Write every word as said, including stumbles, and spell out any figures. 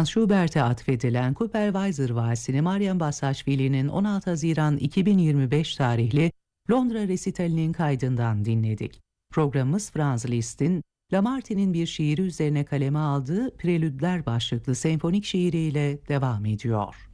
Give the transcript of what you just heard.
Franz Schubert'e atfedilen Kupferweiser Valsini Meryem Bassaschvili'nin on altı Haziran iki bin yirmi beş tarihli Londra resitalinin kaydından dinledik. Programımız Franz Liszt'in Lamartine'in bir şiiri üzerine kaleme aldığı Prelüdler başlıklı senfonik şiiriyle devam ediyor.